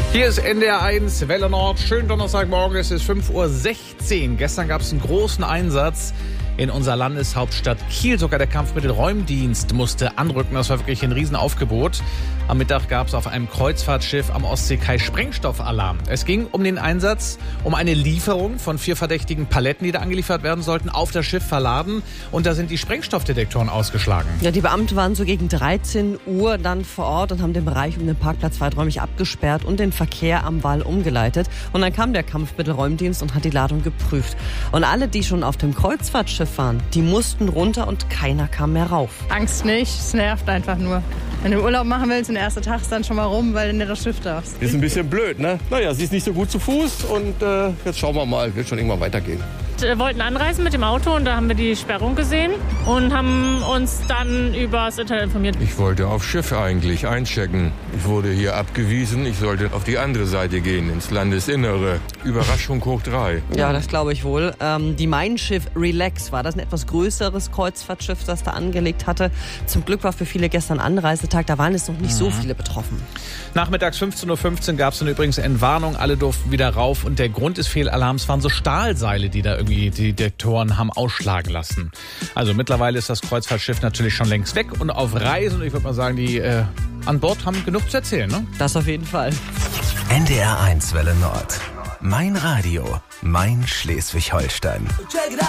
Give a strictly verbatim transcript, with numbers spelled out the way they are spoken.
Hier ist N D R eins, Welle Nord. Schönen Donnerstagmorgen, es ist fünf Uhr sechzehn. Gestern gab es einen großen Einsatz in unserer Landeshauptstadt Kiel. Sogar der Kampfmittelräumdienst musste anrücken. Das war wirklich ein Riesenaufgebot. Am Mittag gab es auf einem Kreuzfahrtschiff am Ostseekai Sprengstoffalarm. Es ging um den Einsatz, um eine Lieferung von vier verdächtigen Paletten, die da angeliefert werden sollten, auf das Schiff verladen. Und da sind die Sprengstoffdetektoren ausgeschlagen. Ja, die Beamten waren so gegen dreizehn Uhr dann vor Ort und haben den Bereich um den Parkplatz weiträumig abgesperrt und den Verkehr am Wall umgeleitet. Und dann kam der Kampfmittelräumdienst und hat die Ladung geprüft. Und alle, die schon auf dem Kreuzfahrtschiff waren, die mussten runter und keiner kam mehr rauf. Angst nicht, es nervt einfach nur. Wenn du Urlaub machen willst und der erste Tag ist dann schon mal rum, weil du nicht das Schiff darfst. Ist ein bisschen blöd, ne? Naja, sie ist nicht so gut zu Fuß und äh, jetzt schauen wir mal, wird schon irgendwann weitergehen. Wir wollten anreisen mit dem Auto und da haben wir die Sperrung gesehen und haben uns dann über das Internet informiert. Ich wollte aufs Schiff eigentlich einchecken. Ich wurde hier abgewiesen, ich sollte auf die andere Seite gehen, ins Landesinnere. Überraschung hoch drei. Ja, das glaube ich wohl. Ähm, die Mein Schiff Relax war das ein etwas größeres Kreuzfahrtschiff, das da angelegt hatte. Zum Glück war für viele gestern Anreisetag, da waren es noch nicht mhm. so viele betroffen. Nachmittags fünfzehn Uhr fünfzehn gab es dann übrigens Entwarnung, alle durften wieder rauf und der Grund des Fehlalarms waren so Stahlseile, die da irgendwie die Detektoren haben ausschlagen lassen. Also mittlerweile ist das Kreuzfahrtschiff natürlich schon längst weg und auf Reisen. Und ich würde mal sagen, die äh, an Bord haben genug zu erzählen, ne? Das auf jeden Fall. N D R eins Welle Nord. Mein Radio, mein Schleswig-Holstein.